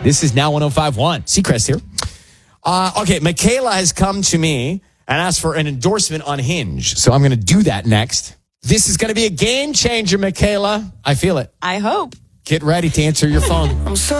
This is Now 105.1. Seacrest here. Okay, Michaela has come to me and asked for an endorsement on Hinge. So I'm going to do that next. This is going to be a game changer, Michaela. I feel it. I hope. Get ready to answer your phone.